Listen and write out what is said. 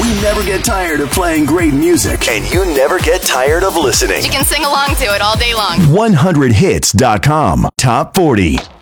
You never get tired of playing great music. And you never get tired of listening. You can sing along to it all day long. 100hits.com. Top 40.